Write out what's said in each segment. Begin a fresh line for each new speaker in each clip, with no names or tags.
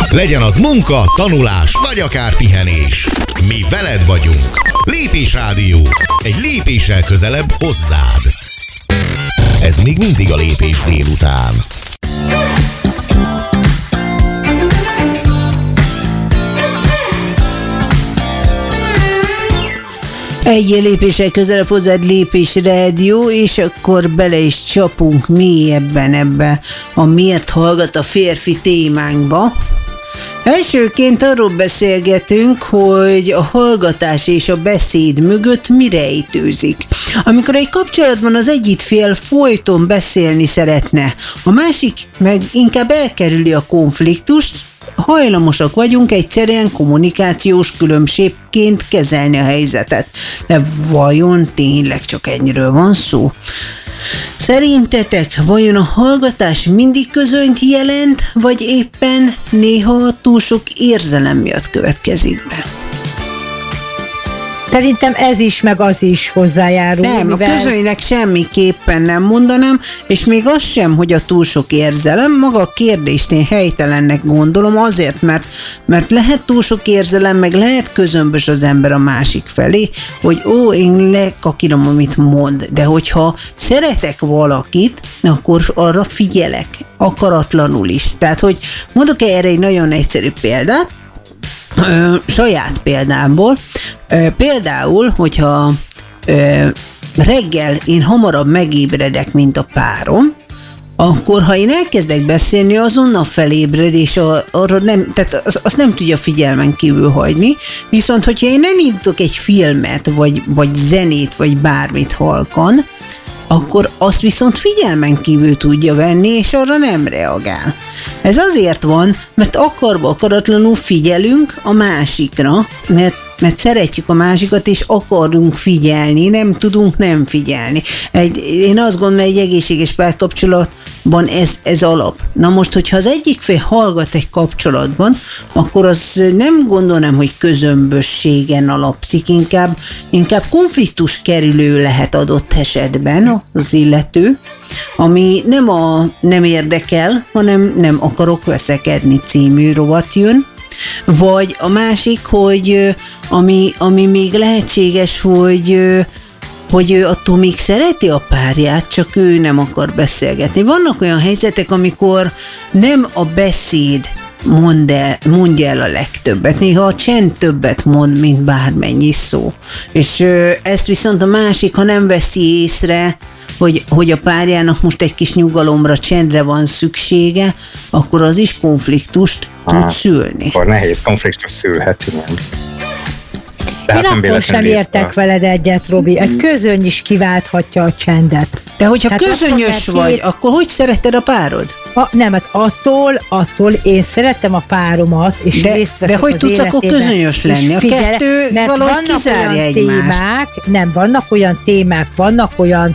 Legyen az munka, tanulás, vagy akár pihenés. Mi veled vagyunk. Lépés Rádió. Egy lépéssel közelebb hozzád. Ez még mindig a Lépés délután.
Egy lépéssel közelebb hozzád, Lépés Rádió, és akkor bele is csapunk mélyebben ebbe a miért hallgat a férfi témánkba. Elsőként arról beszélgetünk, hogy a hallgatás és a beszéd mögött mi rejtőzik. Amikor egy kapcsolatban az egyik fél folyton beszélni szeretne, a másik meg inkább elkerüli a konfliktust, hajlamosak vagyunk egyszerűen kommunikációs különbségként kezelni a helyzetet. De vajon tényleg csak ennyiről van szó? Szerintetek vajon a hallgatás mindig közönyt jelent, vagy éppen néha túl sok érzelem miatt következik be?
Szerintem ez is, meg az is hozzájárul.
Nem, mivel... a közönynek semmiképpen nem mondanám, és még az sem, hogy a túl sok érzelem. Maga a kérdést én helytelennek gondolom azért, mert lehet túl sok érzelem, meg lehet közömbös az ember a másik felé, hogy én lekakírom, amit mond, de hogyha szeretek valakit, akkor arra figyelek, akaratlanul is. Tehát, hogy mondok erre egy nagyon egyszerű példát, saját példámból. Például, hogyha reggel én hamarabb megébredek, mint a párom, akkor ha én elkezdek beszélni, azonnal felébred, és arra nem, tehát azt nem tudja figyelmen kívül hagyni, viszont hogyha én elindítok egy filmet, vagy zenét, vagy bármit halkan, akkor azt viszont figyelmen kívül tudja venni, és arra nem reagál. Ez azért van, mert akaratlanul figyelünk a másikra, mert szeretjük a másikat, és akarunk figyelni, nem tudunk nem figyelni. Én azt gondolom, hogy egy egészséges párkapcsolatban ez alap. Na most, hogyha az egyik fél hallgat egy kapcsolatban, akkor az nem gondolom, hogy közömbösségen alapszik, inkább konfliktus kerülő lehet adott esetben az illető, ami nem érdekel, hanem nem akarok veszekedni című rovat jön. Vagy a másik, hogy ami még lehetséges, hogy ő attól még szereti a párját, csak ő nem akar beszélgetni. Vannak olyan helyzetek, amikor nem a beszéd mondja el a legtöbbet. Néha a csend többet mond, mint bármennyi szó. És ezt viszont a másik, ha nem veszi észre, hogy a párjának most egy kis nyugalomra, csendre van szüksége, akkor az is konfliktust tud szülni.
Akkor nehéz konfliktus szülhet, igen.
Én akkor sem értek veled egyet, Robi. Egy közöny is kiválthatja a csendet.
De hogyha közönyös vagy, akkor hogy szereted a párod?
Nem, hát attól én szeretem a páromat, és
de hogy tudsz akkor közönyös lenni? A kettő valahogy kizárja egymást.
Vannak olyan témák, vannak olyan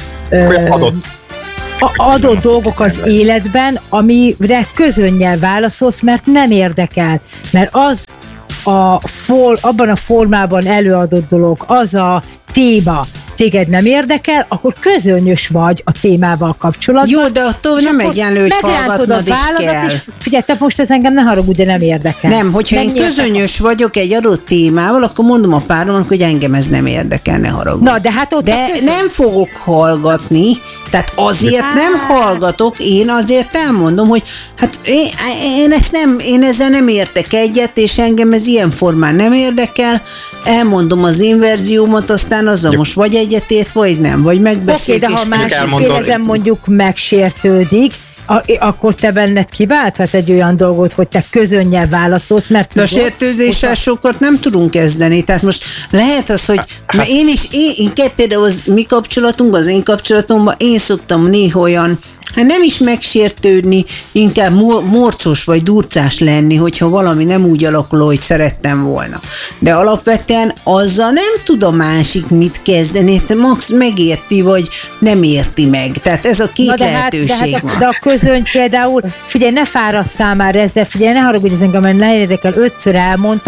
adott dolgok az életben, amire közönnyel válaszolsz, mert nem érdekel. Mert az abban a formában előadott dolog, az a téma téged nem érdekel, akkor közönyös vagy a témával kapcsolatban.
Jó, de attól nem egyenlő, hogy hallgatnod is kell.
Figyelj, te most ez engem ne haragudj, de nem érdekel.
Nem, hogyha én közönyös vagyok egy adott témával, akkor mondom a páromnak, hogy engem ez nem érdekel, ne haragudj.
Na, de hát ott
de nem fogok hallgatni, tehát azért nem hallgatok, én azért elmondom, hogy hát én ezzel nem értek egyet, és engem ez ilyen formán nem érdekel, elmondom az én verziómat, aztán azzal most vagy egyetért, vagy nem, vagy megbeszéljük.
Oké, de ha másik fél ezen mondjuk megsértődik, akkor te benned kiválthat egy olyan dolgot, hogy te közönnyel válaszolsz, mert...
De a sértőzéssel sokat nem tudunk kezdeni, tehát most lehet az, hogy én például az mi kapcsolatunkban, az én kapcsolatomban én szoktam néha olyan, nem is megsértődni, inkább morcos vagy durcás lenni, hogyha valami nem úgy alakul, hogy szerettem volna. De alapvetően azzal nem tud a másik mit kezdeni, max megérti, vagy nem érti meg. Tehát ez a két lehetőség van.
De a közöny például, figyelj, ne fáradsz számára ezzel, figyelj, ne haragudj, ez engem nem érdekel, 5-ször elmondtad,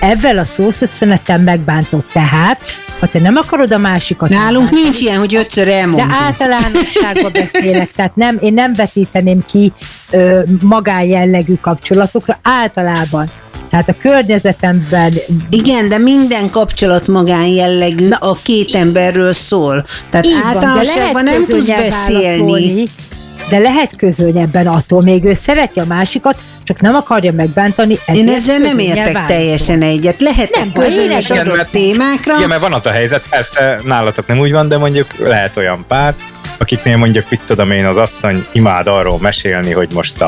ebben a szószösszenettel megbántott. Tehát, ha te nem akarod a másikat...
Nálunk nincs ilyen, hogy 5-ször elmondjuk.
De általánosságban beszélek, tehát én nem vetíteném ki magánjellegű kapcsolatokra, általában. Tehát a környezetemben...
Igen, de minden kapcsolat magánjellegű, a két emberről szól. Tehát általánosságban nem tudsz beszélni.
De lehet közönyebben attól, még ő szereti a másikat, csak nem akarja megbántani.
Én ezzel nem értek teljesen egyet. Lehetnek közönyös adott témákra.
Igen, mert van az a helyzet, persze nálatok nem úgy van, de mondjuk lehet olyan pár, akiknél mondjuk, mit tudom én, az asszony imád arról mesélni, hogy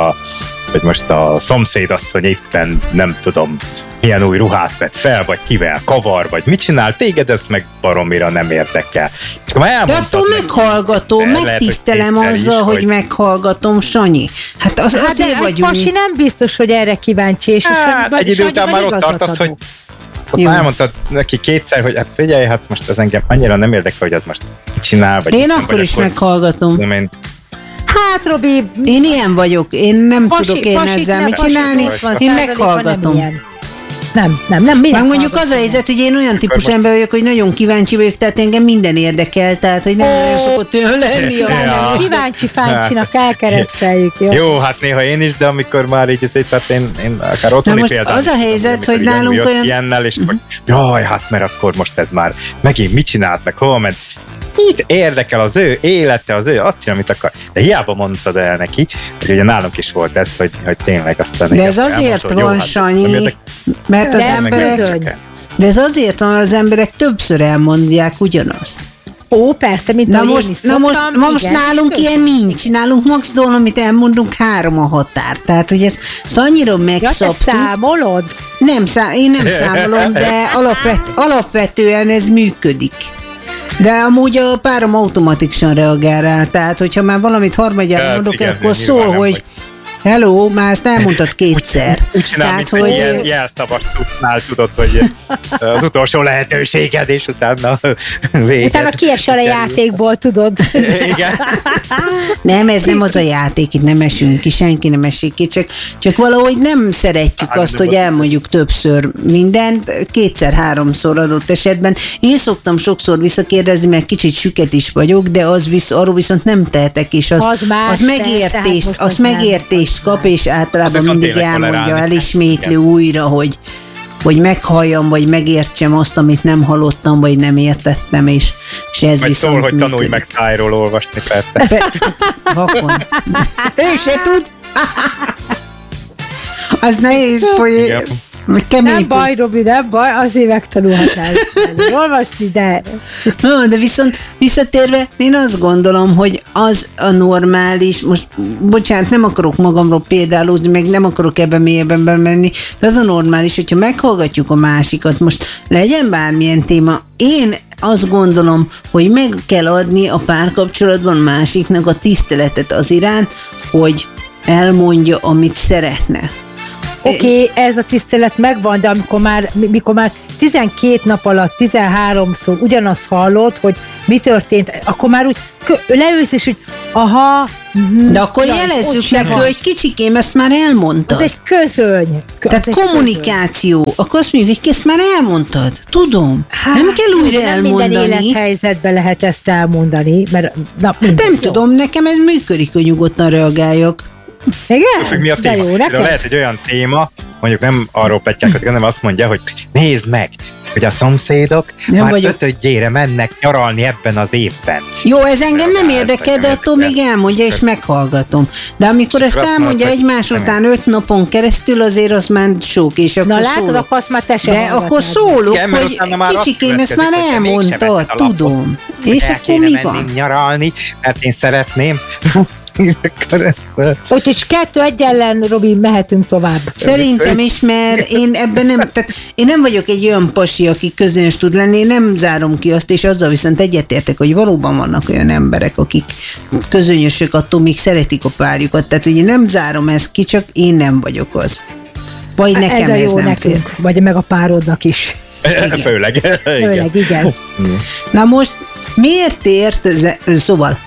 most a szomszédasszony éppen nem tudom, milyen új ruhát vett fel, vagy kivel kavar, vagy mit csinál, téged ezt meg baromira nem érdekel.
De attól meghallgatom, megtisztelem azzal, hogy meghallgatom, Sanyi. Hát azért vagyunk.
Pasi nem biztos, hogy erre kíváncsi, és
egy idő után már ott tartasz, hogy elmondtad neki kétszer, hogy hát figyelj, hát most ez engem annyira nem érdekel, hogy az most csinál, vagy
én akkor is meghallgatom.
Hát, Robi...
Én ilyen vagyok, én nem tudok én ezzel mit csinálni, én meghallgatom.
Nem.
Meg mondjuk az a helyzet, hogy én olyan típus ember vagyok, hogy nagyon kíváncsi vagyok, tehát engem minden érdekel, tehát hogy nem nagyon szokott olyan lenni.
Kíváncsi fáncsinak elkereszteljük, jó?
Jó, hát néha én is, de amikor már így, tehát én akár otthoni példát.
Az a helyzet, hogy nálunk olyan...
Ilyennel, és jaj, hát mert akkor most ez már megint mit csinált, meg hova ment. Itt érdekel az ő élete, az ő azt csinál, amit akar. De hiába mondtad el neki, hogy ugye nálunk is volt ez, hogy tényleg aztán...
De ez azért van, Sanyi, mert az emberek... De ez azért van, az emberek többször elmondják ugyanazt.
Ó, persze, mint
na most nálunk ilyen nincs. Nálunk maximum, amit elmondunk, 3 a határ. Tehát, hogy ezt annyira megszabtuk.
Ja, te számolod?
Én nem számolom, de alapvetően ez működik. De amúgy a párom automatikusan reagál rá, tehát hogyha már valamit harmadjára mondok, akkor szól, hogy hello, már ezt elmondtad kétszer.
Úgy csinál, mint hogy ilyen jelszavas tudnál, tudod, hogy az utolsó lehetőséged, és utána véget.
Utána kiesel a játékból, tudod.
Igen.
Nem, ez nem az a játék, itt nem esünk ki, senki nem esik ki, csak valahogy nem szeretjük azt, hogy elmondjuk többször mindent, 2-3-szor adott esetben. Én szoktam sokszor visszakérdezni, mert kicsit süket is vagyok, de arról viszont nem tehetek, és az megértést kap, és általában mindig elmondja, elismétli újra, hogy meghalljam, vagy megértsem azt, amit nem hallottam, vagy nem értettem, és ez
vagy
viszont
szól, hogy
működik.
tanulj meg szájról olvasni, persze.
Vakon. Ő se tud. Az nehéz, hogy
nem baj, Robi, nem baj, azért megtanulhatnál olvasni, de...
No, de viszont visszatérve, én azt gondolom, hogy az a normális, most bocsánat, nem akarok magamról példálózni, meg nem akarok ebben mélyebben bemenni, de az a normális, hogyha meghallgatjuk a másikat, most legyen bármilyen téma, én azt gondolom, hogy meg kell adni a párkapcsolatban másiknak a tiszteletet az iránt, hogy elmondja, amit szeretne.
Oké, ez a tisztelet megvan, de mikor már 12 nap alatt 13-szor ugyanazt hallod, hogy mi történt, akkor már úgy leülsz, és úgy aha.
De akkor jelezzük neki, hogy kicsikém, ezt már elmondtad.
Ez egy közöny.
Tehát kommunikáció. Közöny. Akkor azt mondjuk, hogy ezt már elmondtad. Tudom. Nem kell újra elmondani.
Nem minden élethelyzetben lehet ezt elmondani. Mert,
nem tudom, nekem ez működik, hogy nyugodtan reagáljak.
Igen?
Mi a téma? De lehet egy olyan téma, mondjuk nem arról pettyákat, hanem azt mondja, hogy nézd meg, hogy a szomszédok már 5-ödjére mennek nyaralni ebben az évben.
Jó, ez engem nem érdekel, de attól még elmondja, és meghallgatom. De amikor ezt elmondja egymás után 5 napon keresztül, azért az már sok, és akkor
látod, akkor azt már te sem
de akkor szólok, hogy kicsikém, ezt már elmondtad, tudom. És akkor mi van?
Nyaralni, mert én szeretném.
Úgyhogy 2-1 ellen, Robi, mehetünk tovább.
Szerintem is, mert én ebben nem, tehát én nem vagyok egy olyan pasi, aki közöns tud lenni, én nem zárom ki azt, és azzal viszont egyetértek, hogy valóban vannak olyan emberek, akik közönyösök, attól még szeretik a párjukat, tehát ugye nem zárom ezt ki, csak én nem vagyok az. Vagy nekem ez nem nekünk, fér.
Vagy meg a párodnak is.
Főleg.
Igen.
Na most miért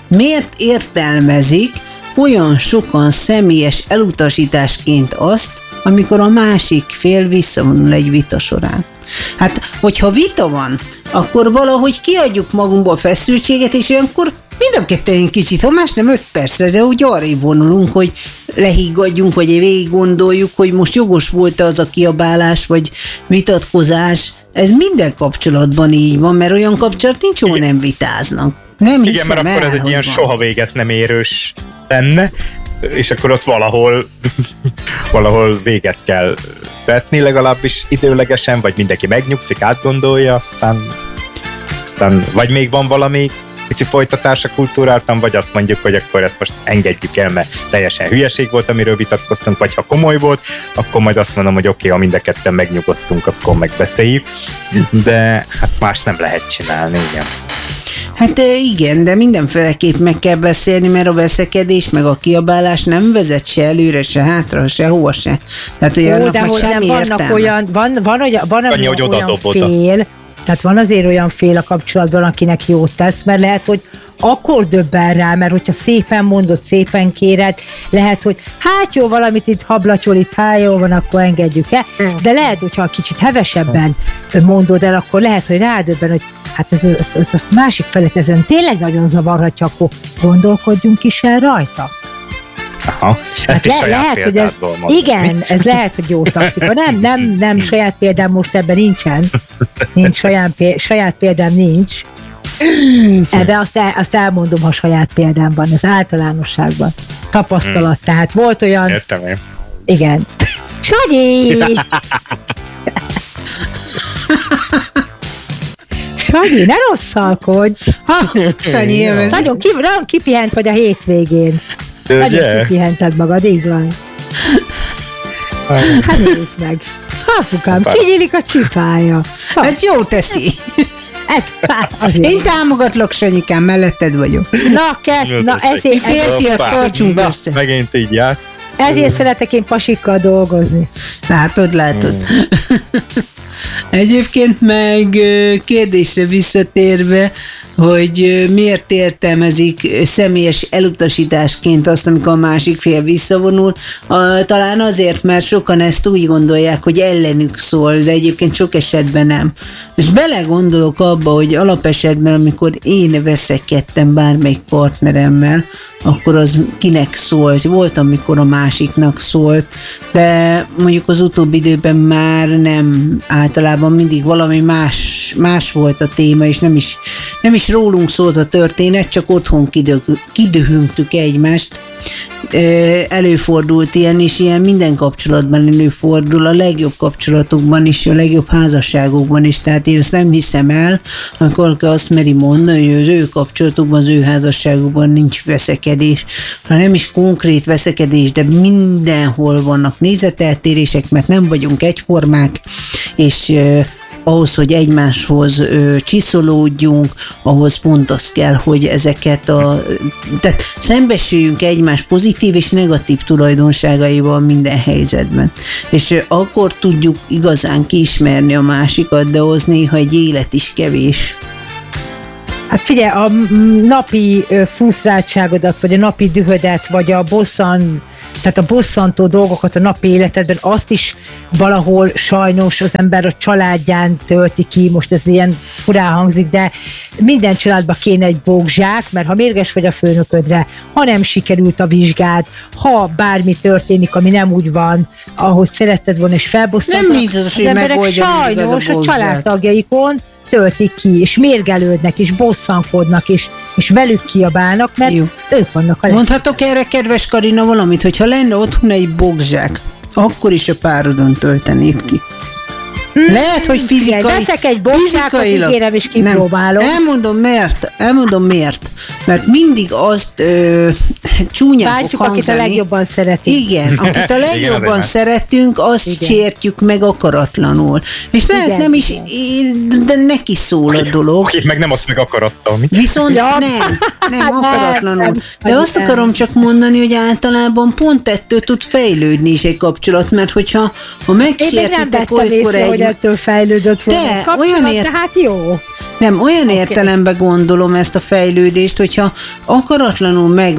értelmezik olyan sokan személyes elutasításként azt, amikor a másik fél visszavonul egy vita során. Hát, hogyha vita van, akkor valahogy kiadjuk magunkból a feszültséget, és olyankor mind a ketten kicsit, ha más nem 5 percre, de úgy arrébb vonulunk, hogy lehiggadjunk, vagy végig gondoljuk, hogy most jogos volt az a kiabálás, vagy vitatkozás. Ez minden kapcsolatban így van, mert olyan kapcsolat nincs, ahol nem vitáznak. Nem hiszem.
Igen, mert akkor ez egy ilyen soha véget nem érős lenne, és akkor ott valahol véget kell vetni, legalábbis időlegesen, vagy mindenki megnyugszik, átgondolja, aztán vagy még van valami kicsi folytatás a kultúráltan, vagy azt mondjuk, hogy akkor ezt most engedjük el, mert teljesen hülyeség volt, amiről vitatkoztunk, vagy ha komoly volt, akkor majd azt mondom, hogy oké, ha mind a ketten megnyugodtunk, akkor megbeszéljük, de hát más nem lehet csinálni, igen.
Hát igen, de mindenféleképp meg kell beszélni, mert a veszekedés, meg a kiabálás nem vezet se előre, se hátra, sehova se. Tehát olyannak meg semmi értelme.
Van olyan fél, tehát van azért olyan fél a kapcsolatban, akinek jót tesz, mert lehet, hogy akkor döbben rá, mert hogyha szépen mondod, szépen kéred, lehet, hogy hát jó, valamit itt hablacsol, itt jó van, akkor engedjük el, de lehet, hogyha kicsit hevesebben mondod el, akkor lehet, hogy rádöbben, hogy hát ez a másik felet ezen tényleg nagyon zavarhatja, akkor gondolkodjunk is el rajta.
Aha,
hát lehet, hogy ez, igen, ez lehet, hogy jó taktika. Nem saját példám most ebben nincsen. Nincs saját példám nincs. Ebbe azt elmondom, ha saját példám van, az általánosságban. Tapasztalat, tehát volt olyan...
Értem én.
Igen. Sanyi! Sanyi, ne rosszalkodj!
Sanyi élvezi.
Nagyon kipihent vagy a hétvégén. Nagyon kipihented magad, így van. Hát nézd meg. Apukám, kinyílik a csipája.
Hát jó teszi. Én támogatlak, Sanyikám, melletted vagyok.
Na ezért...
Mi férfiak tartsunk össze.
Megint így jár.
Ezért szeretek én pasikkal dolgozni.
Látod. Egyébként meg kérdésre visszatérve, hogy miért értelmezik személyes elutasításként azt, amikor a másik fél visszavonul. Talán azért, mert sokan ezt úgy gondolják, hogy ellenük szól, de egyébként sok esetben nem. És belegondolok abba, hogy alapesetben, amikor én veszekedtem bármelyik partneremmel, akkor az kinek szólt. Volt, amikor a másiknak szólt, de mondjuk az utóbbi időben már nem, általában mindig valami más volt a téma, és nem is rólunk szólt a történet, csak otthon kidöhöngtük egymást. Előfordult ilyen, és ilyen minden kapcsolatban előfordul, a legjobb kapcsolatokban is, a legjobb házasságokban is, tehát én ezt nem hiszem el, amikor azt meri mondani, hogy az ő kapcsolatokban, az ő házasságokban nincs veszekedés, ha nem is konkrét veszekedés, de mindenhol vannak nézeteltérések, mert nem vagyunk egyformák, és ahhoz, hogy egymáshoz csiszolódjunk, ahhoz pont az kell, hogy tehát szembesüljünk egymás pozitív és negatív tulajdonságaival minden helyzetben. És akkor tudjuk igazán kiismerni a másikat, de az néha egy élet is kevés.
Hát figyelj, a napi frusztráltságodat, vagy a napi dühödet, vagy tehát a bosszantó dolgokat a napi életedben, azt is valahol sajnos az ember a családján tölti ki, most ez ilyen furán hangzik, de minden családban kéne egy bógzsák, mert ha mérges vagy a főnöködre, ha nem sikerült a vizsgád, ha bármi történik, ami nem úgy van, ahogy szeretted volna, és felbosszantanak, az emberek sajnos a családtagjaikon töltik ki, és mérgelődnek, és bosszankodnak, és velük kiabálnak, mert jó. Ők vannak a
Mondhatok erre, kedves Karina, valamit, hogyha lenne otthon egy bogzsák, akkor is a párodon töltenéd ki. Lehet, hogy
veszek egy bogzsákot, ígérem, és kipróbálom.
Elmondom miért. Mert mindig azt csúnyán
bántjuk,
fog hangzani.
Akit a legjobban szeretünk.
Igen, akit a legjobban szeretünk, azt sértjük meg akaratlanul. És lehet nem is, de neki szól a dolog.
Akit meg nem azt meg akarattal.
Viszont nem akaratlanul. De azt akarom csak mondani, hogy általában pont ettől tud fejlődni is egy kapcsolat, mert hogyha megsértitek olykor egy...
hogy ettől fejlődött volna
a kapcsolat,
tehát jó.
Nem, olyan értelemben gondolom ezt a fejlődést, hogyha akaratlanul megbántod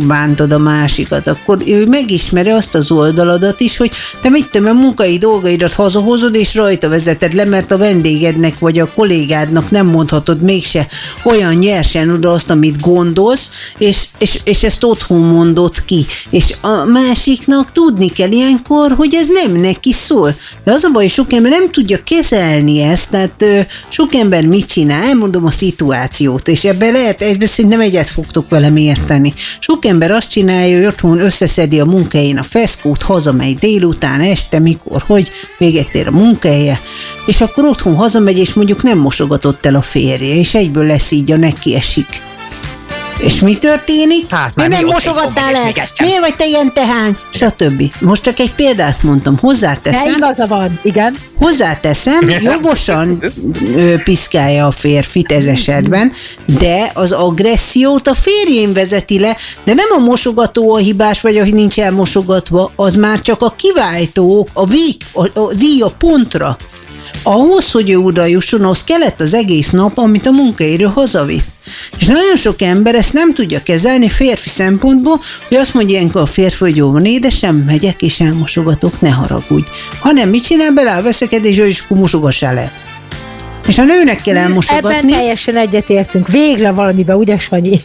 a másikat, akkor ő megismeri azt az oldaladat is, hogy te mit tudom, a munkai dolgaidat hazahozod, és rajta vezeted le, mert a vendégednek vagy a kollégádnak nem mondhatod mégse olyan nyersen oda azt, amit gondolsz, és ezt otthon mondod ki. És a másiknak tudni kell ilyenkor, hogy ez nem neki szól. De az a baj, sok ember nem tudja kezelni ezt, tehát sok ember mit csinál, elmondom a szituációt, és ebben lehet, szerintem egyet fogtok velem érteni. Sok ember azt csinálja, hogy otthon összeszedi a munkahelyén a feszkót, hazamegy délután, este, mikor, hogy véget ér a munkahelye, és akkor otthon hazamegy, és mondjuk nem mosogatott el a férje, és egyből lesz így, a neki esik. És mi történik?
Hát,
miért nem mosogattál el? Miért vagy te ilyen tehány? Stb. Most csak egy példát mondtam, hozzáteszem.
Igaza van, igen.
Hozzáteszem, jogosan piszkálja a férfit ez esetben, de az agressziót a férjén vezeti le, de nem a mosogató a hibás, vagy ahogy nincs elmosogatva, az már csak a kiváltó, az íj a pontra. Ahhoz, hogy ő oda jusson, ahhoz kellett az egész nap, amit a munkahelyről hazavitt. És nagyon sok ember ezt nem tudja kezelni férfi szempontból, hogy azt mondja ilyenkor a férfi, hogy jó van, édesem, megyek és elmosogatok, ne haragudj. Hanem mit csinál, bele a veszekedésbe, és akkor mosogassál el. És a nőnek kell elmosogatni.
Ebben teljesen egyetértünk. Végre valamiben, ugye, Sanyi?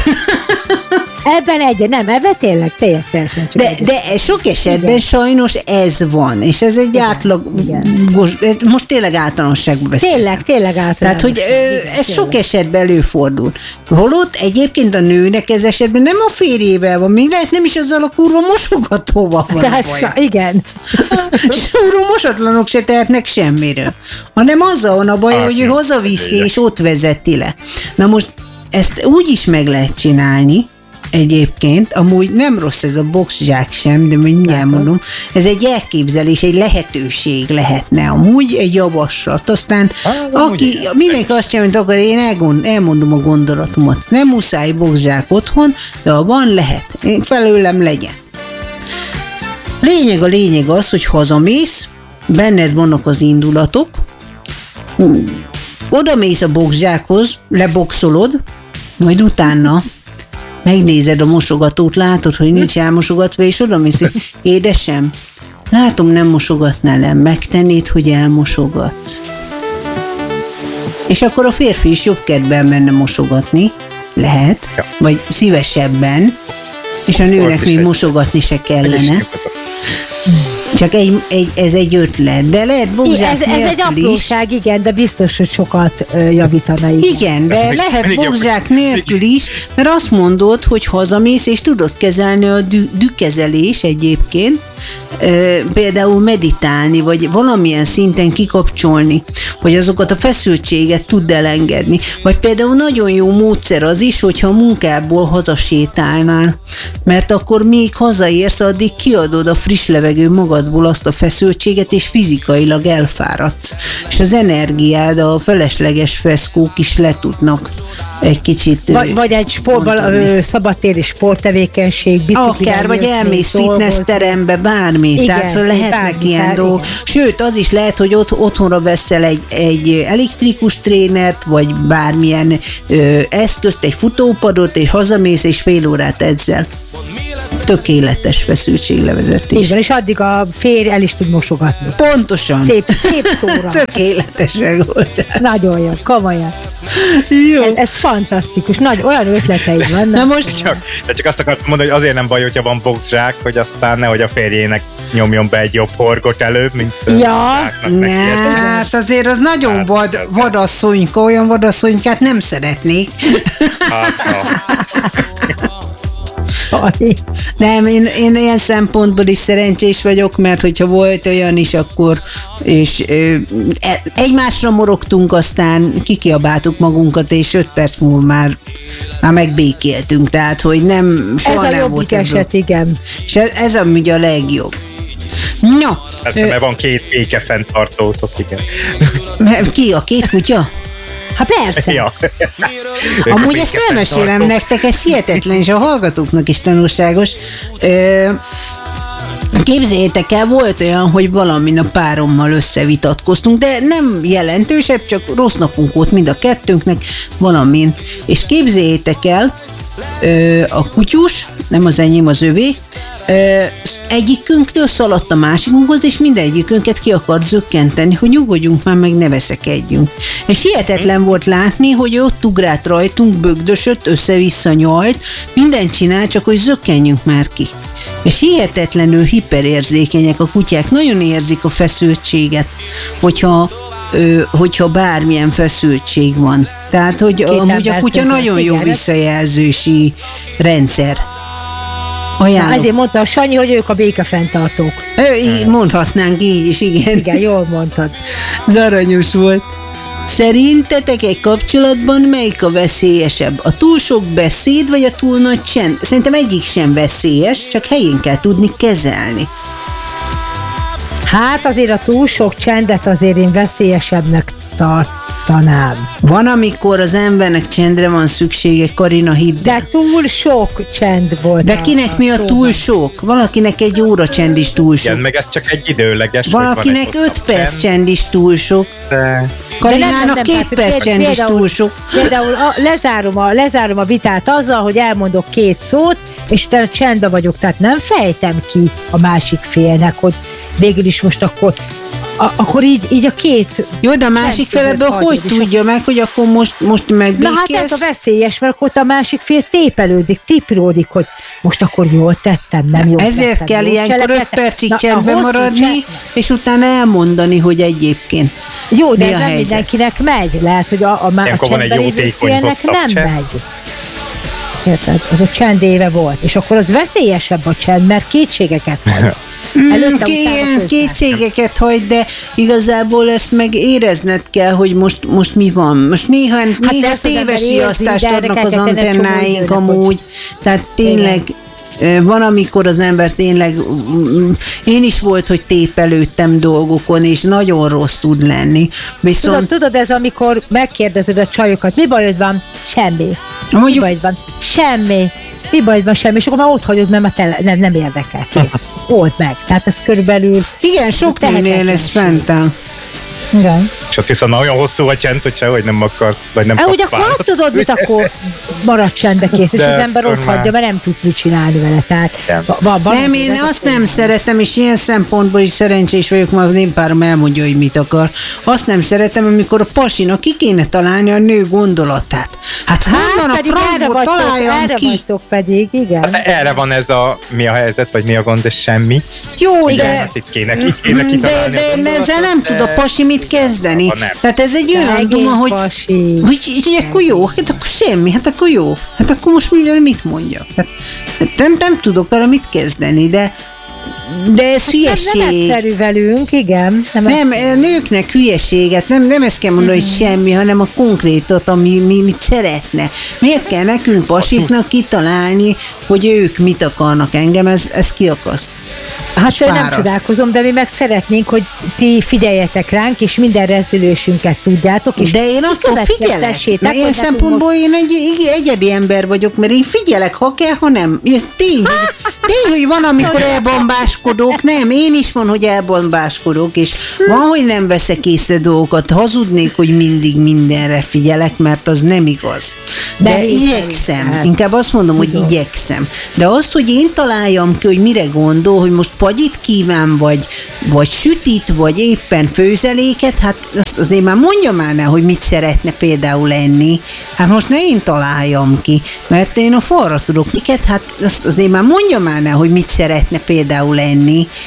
Ebben tényleg teljesen csak
de sok esetben igen. Sajnos ez van, és ez egy átlag, most tényleg általánosságban beszélünk.
Tényleg általános.
Tehát, hogy ez sok esetben előfordul. Holott egyébként a nőnek ez esetben nem a férjével van, még lehet nem is azzal a kurva mosogatóval van a baja.
Igen.
Kurva mosatlanok se tehetnek semmiről, hanem azzal van a baj, hogy ő hazaviszi és ott vezeti le. Na most ezt úgy is meg lehet csinálni, egyébként, amúgy nem rossz ez a boxzsák sem, de mindjárt mondom, ez egy elképzelés, egy lehetőség lehetne amúgy, egy javaslat, aztán mindenki azt sem, mint akar, én elmondom a gondolatomat. Nem muszáj boxzsák otthon, de ha van, lehet. Én felőlem legyen. Lényeg az, hogy hazamész, benned vannak az indulatok, odamész a boxzsákhoz, leboxolod, majd utána megnézed a mosogatót, látod, hogy nincs elmosogatva, és odamész, hogy édesem, látom, nem mosogatnál el, megtennéd, hogy elmosogatsz. És akkor a férfi is jobb kedvben menne mosogatni, lehet, vagy szívesebben, és a nőnek még mosogatni se kellene. Csak ez egy ötlet, de lehet boxzsák nélkül is. Ez egy apróság,
igen, de biztos, hogy sokat javítana.
Igen, de lehet boxzsák nélkül is, mert azt mondod, hogy hazamész, és tudod kezelni a dükkezelés egyébként, például meditálni, vagy valamilyen szinten kikapcsolni, hogy azokat a feszültséget tudd elengedni. Vagy például nagyon jó módszer az is, hogyha a munkából hazasétálnál, mert akkor még hazaérsz, addig kiadod a friss levegő magadból azt a feszültséget, és fizikailag elfáradsz. És az energiád, a felesleges feszkók is letudnak egy kicsit.
Vagy egy szabadtéri sporttevékenység,
akár, vagy elmész fitnessterembe, bármi. Igen, tehát lehetnek ilyen dolgok. Sőt, az is lehet, hogy otthonra veszel egy elektrikus trénert, vagy bármilyen eszközt, egy futópadot, és hazamész, és fél órát edzel. Tökéletes feszültséglevezetés.
Így van, és addig a férj el is tud mosogatni.
Pontosan.
Szép szóra.
Tökéletes megoldás.
Nagyon jó, komolyan.
Jó.
Ez fantasztikus, olyan ötleteid vannak.
Na most
csak azt akartam mondani, hogy azért nem baj, hogyha van boxzsák, hogy aztán nehogy a férjének nyomjon be egy jobb horgot előbb, mint
hát azért az nagyon vadasszonyka, olyan vadasszonykát nem szeretnék. Nem, én ilyen szempontból is szerencsés vagyok, mert hogyha volt olyan is, akkor és egymásra morogtunk, aztán kikiabáltuk magunkat, és 5 perc múlva már megbékéltünk, tehát hogy nem, soha
ez
nem volt
eset, igen.
És ez ugye a legjobb. No,
persze, mert van 2 béke fenntartótok, igen.
Ki, a 2 kutya?
Hát persze.
Ja.
Amúgy ezt elmesélem nektek, ez hihetetlen, és a hallgatóknak is tanulságos. Képzeljétek el, volt olyan, hogy valamin a párommal összevitatkoztunk, de nem jelentősebb, csak rossz napunk volt mind a kettőnknek valamin. És képzeljétek el, a kutyus, nem az enyém, az övé, egyikünktől szaladt a másikunkhoz, és mindegyikünket ki akart zökkenteni, hogy nyugodjunk már, meg ne veszekedjünk. És hihetetlen volt látni, hogy ott ugrált rajtunk, bögdösött, össze-vissza nyalt, mindent csinál, csak hogy zökkenjünk már ki. És hihetetlenül hiperérzékenyek a kutyák, nagyon érzik a feszültséget, hogyha bármilyen feszültség van. Tehát, hogy amúgy a kutya nagyon jó visszajelzési rendszer. Ajánlok.
Ezért mondta a Sanyi, hogy ők a békefenntartók.
Mondhatnánk így is, igen.
Igen, jól mondtad.
Aranyos volt. Szerintetek egy kapcsolatban melyik a veszélyesebb? A túl sok beszéd, vagy a túl nagy csend? Szerintem egyik sem veszélyes, csak helyén kell tudni kezelni.
Hát azért a túl sok csendet azért én veszélyesebbnek tartanám.
Van, amikor az embernek csendre van szüksége, Karina, hidd el.
De túl sok csend volt.
De kinek mi a túl sok? Valakinek egy óra csend is túl sok.
Igen, meg ez csak egy időleges.
Valakinek 5 perc csend is túl sok. Karinának 2 perc csend is túl sok.
Például lezárom a vitát azzal, hogy elmondok 2 szót, és utána csendben vagyok, tehát nem fejtem ki a másik félnek, hogy végül is most akkor így a 2...
Jó, de a másik fél ebből hogy tudja meg, hogy akkor most megbékélsz?
Na hát ez a veszélyes, mert akkor a másik fél tépelődik, tipródik, hogy most akkor jól tettem, nem jól
ezért
tettem.
Kell ilyenkor 5 percig csendben maradni, és utána elmondani, hogy egyébként
jó, de
mi
ez
a
nem
helyzet.
mindenkinek megy. Lehet, hogy a csendben lévő félnek nem megy. Érted? Az a csend éve volt. És akkor az veszélyesebb a csend, mert kétségeket hagy.
Ilyen kétségeket hagy, de igazából ezt meg érezned kell, hogy most mi van. Most néha téves riasztást adnak az antennáink amúgy, tehát tényleg van, amikor az ember tényleg, én is volt, hogy tépelődtem dolgokon, és nagyon rossz tud lenni. Viszont...
Tudod, ez amikor megkérdezed a csajokat, mi bajod van? Semmi. Mi bajod van? Semmi. Mi bajod van? Semmi. És akkor már ott hagyod, mert nem érdekel. Old meg. Tehát ez körülbelül...
Igen, sok nőnél ez fent áll.
Igen.
És ott viszont olyan hosszú a csend, hogy sehogy nem akarsz, vagy nem kapsz
úgy akkor tudod, mit akkor marad csendbe kész, és az ember ott hagyja, mert nem tudsz mit csinálni vele. Tehát
nem, én azt nem szeretem, és ilyen szempontból is szerencsés vagyok, mert az én párom elmondja, hogy mit akar. Azt nem szeretem, amikor a pasinak ki kéne találni a nő gondolatát. Hát honnan a francból találjam ki?
Erre vagytok pedig, igen.
Hát erre van ez mi a helyzet, vagy mi a gond, és semmi.
Jó,
igen, de... Itt kéne kitalálni
de ezzel nem tud a pasi mit kezdeni. Tehát ez egy olyan duma, hogy akkor jó, hát akkor semmi, hát akkor jó. Hát akkor most mit mondjak? Hát nem tudok vele mit kezdeni, de ez hülyeség.
Nem egyszerű velünk, igen.
Nem, nőknek hülyeséget, nem ezt kell mondani, hogy semmi, hanem a konkrétot, mit szeretne. Miért kell nekünk pasiknak kitalálni, hogy ők mit akarnak? Engem ez kiakaszt.
Hát nem csodálkozom, de mi meg szeretnénk, hogy ti figyeljetek ránk, és minden rezdülésünket tudjátok. És
de én attól figyelek. Mert ilyen szempontból én egy egyedi ember vagyok, mert én figyelek, ha kell, ha nem. Tény, hogy van, amikor elbombáskodok. Nem, én is van, hogy elbombáskodok, és van, hogy nem veszek észre dolgokat. Hazudnék, hogy mindig mindenre figyelek, mert az nem igaz. De igyekszem. Inkább azt mondom, hogy igyekszem. De azt, hogy én találjam ki, hogy mire gondol, hogy most pagyit kíván, vagy sütit, vagy éppen főzeléket, hát azért már mondja már ne, hogy mit szeretne például enni. Hát most ne én találjam ki, mert én a falra tudok miket, hát azért már mondja már ne, hogy mit szeretne például enni.